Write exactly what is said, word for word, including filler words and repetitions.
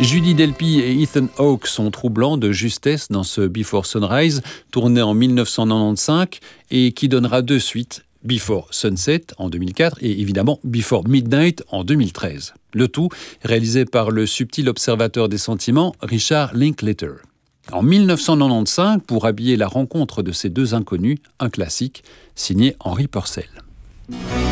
Judy Delpy et Ethan Hawke sont troublants de justesse dans ce Before Sunrise, tourné en dix-neuf cent quatre-vingt-quinze et qui donnera deux suites, Before Sunset en deux mille quatre et évidemment Before Midnight en deux mille treize. Le tout réalisé par le subtil observateur des sentiments Richard Linklater. En dix-neuf cent quatre-vingt-quinze, pour habiller la rencontre de ces deux inconnus, un classique signé Henry Purcell.